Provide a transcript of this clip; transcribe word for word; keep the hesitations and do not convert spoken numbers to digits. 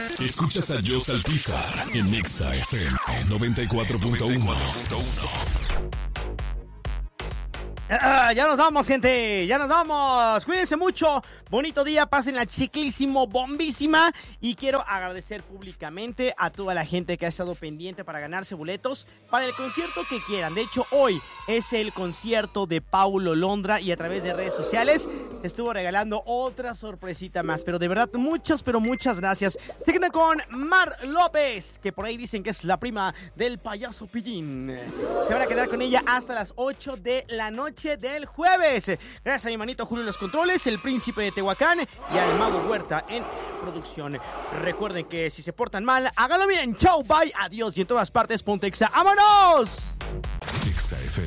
Escuchas a Joss Alpizar en Nexa F M noventa y cuatro punto uno. Ah, ya nos vamos, gente, ya nos vamos. Cuídense mucho, bonito día, pasen la chiclísimo, bombísima. Y quiero agradecer públicamente a toda la gente que ha estado pendiente para ganarse boletos para el concierto que quieran. De hecho, hoy es el concierto de Paulo Londra y a través de redes sociales se estuvo regalando otra sorpresita más. Pero de verdad, muchas, pero muchas gracias. Se quedan con Mar López, que por ahí dicen que es la prima del payaso Pillín. Se van a quedar con ella hasta las ocho de la noche del jueves. Gracias a mi manito Julio en los controles, el príncipe de Tehuacán y al mago Huerta en producción. Recuerden que si se portan mal, háganlo bien. Chau, bye, adiós y en todas partes Pontexa. ¡Vámonos! Nexa F M.